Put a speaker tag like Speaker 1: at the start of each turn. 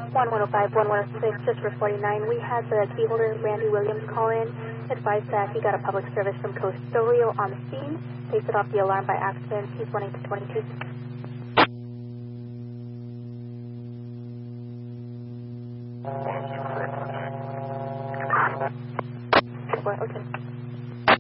Speaker 1: 1105, 116, just for 49. We had the key holder, Randy Williams, call in, advised that he got a public service from Custodial on the scene. They set off the alarm by accident. He's running to 22. Okay.